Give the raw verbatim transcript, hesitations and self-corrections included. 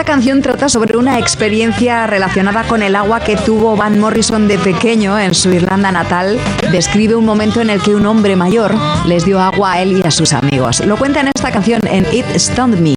canción trata sobre una experiencia relacionada con el agua que tuvo Van Morrison de pequeño en su Irlanda natal. Describe un momento en el que un hombre mayor les dio agua a él y a sus amigos. Lo cuenta en esta canción, en It Stunned Me.